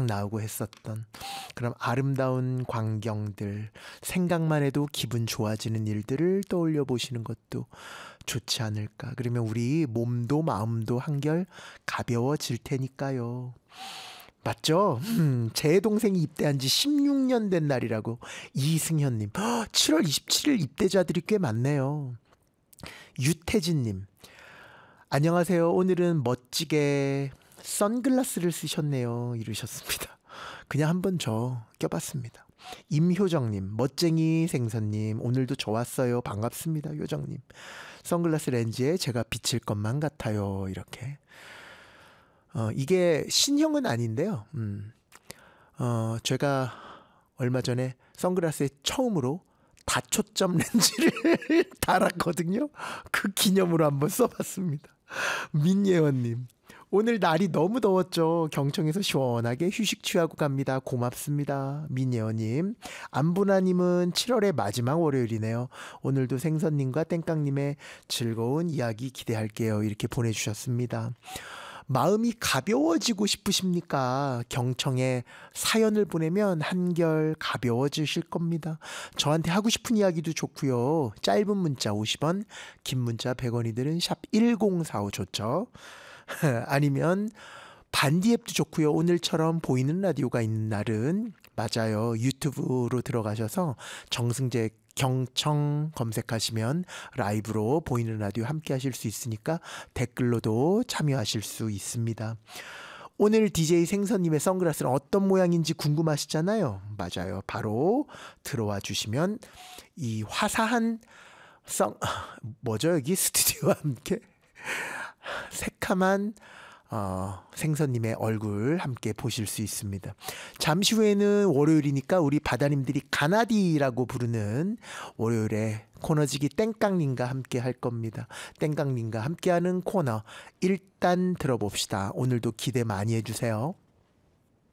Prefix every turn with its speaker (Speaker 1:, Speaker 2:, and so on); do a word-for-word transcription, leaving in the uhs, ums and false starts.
Speaker 1: 나오고 했었던 그런 아름다운 광경들, 생각만 해도 기분 좋아지는 일들을 떠올려 보시는 것도 좋지 않을까. 그러면 우리 몸도 마음도 한결 가벼워질 테니까요. 맞죠? 음, 제 동생이 입대한 지 십육 년 된 날이라고. 이승현님, 칠월 이십칠일 입대자들이 꽤 많네요. 유태진님, 안녕하세요. 오늘은 멋지게 선글라스를 쓰셨네요. 이러셨습니다. 그냥 한번 저 껴봤습니다. 임효정님, 멋쟁이 생선님, 오늘도 좋았어요. 반갑습니다. 효정님. 선글라스 렌즈에 제가 비칠 것만 같아요. 이렇게. 어, 이게 신형은 아닌데요. 음, 어, 제가 얼마 전에 선글라스에 처음으로 다초점 렌즈를 달았거든요. 그 기념으로 한번 써봤습니다. 민예원님, 오늘 날이 너무 더웠죠. 경청에서 시원하게 휴식 취하고 갑니다. 고맙습니다. 민예원님. 안분아님은 칠월의 마지막 월요일이네요. 오늘도 생선님과 땡깡님의 즐거운 이야기 기대할게요. 이렇게 보내주셨습니다. 마음이 가벼워지고 싶으십니까? 경청에 사연을 보내면 한결 가벼워지실 겁니다. 저한테 하고 싶은 이야기도 좋고요. 짧은 문자 오십 원, 긴 문자 백 원이들은 샵 일공사오 좋죠. 아니면 반디 앱도 좋고요. 오늘처럼 보이는 라디오가 있는 날은 맞아요. 유튜브로 들어가셔서 정승재 경청 검색하시면 라이브로 보이는 라디오 함께 하실 수 있으니까 댓글로도 참여하실 수 있습니다. 오늘 디제이 생선님의 선글라스는 어떤 모양인지 궁금하시잖아요. 맞아요. 바로 들어와 주시면 이 화사한 선 뭐죠 여기 스튜디오와 함께 새카만 어, 생선님의 얼굴 함께 보실 수 있습니다. 잠시 후에는 월요일이니까 우리 바다님들이 가나디라고 부르는 월요일에 코너지기 땡깡님과 함께 할 겁니다. 땡깡님과 함께하는 코너 일단 들어봅시다. 오늘도 기대 많이 해주세요.